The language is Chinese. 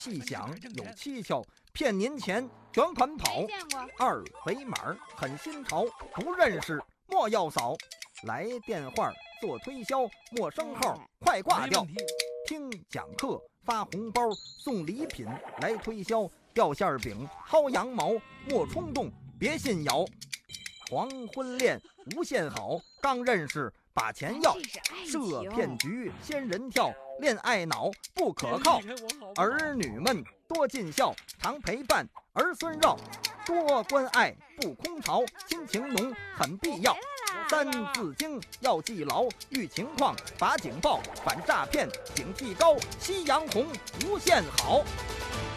细想有蹊跷，骗您钱卷款跑。二维码很新潮，不认识莫要扫。来电话做推销，陌生号快挂掉。听讲课发红包送礼品，来推销掉馅饼薅羊毛，莫冲动别信谣。黄昏恋无限好，刚认识把钱要。设骗局仙人跳，恋爱脑不可靠。儿女们多尽孝，常陪伴儿孙绕。多关爱不空巢，亲情浓很必要。三字经要记牢，遇情况把警报，反诈骗警惕高，夕阳红无限好。